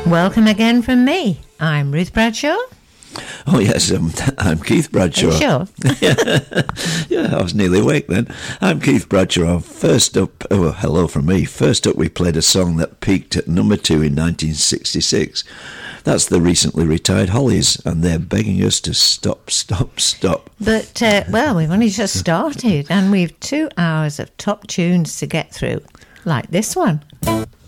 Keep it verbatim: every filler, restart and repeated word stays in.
Welcome again from me. I'm Ruth Bradshaw. Oh, yes, um, I'm Keith Bradshaw. Are you sure? yeah. yeah, I was nearly awake then. I'm Keith Bradshaw. First up, oh, well, hello from me. First up, we played a song that peaked at number two in nineteen sixty-six. That's the recently retired Hollies, and they're begging us to stop, stop, stop. But, uh, well, we've only just started, and we've two hours of top tunes to get through, like this one.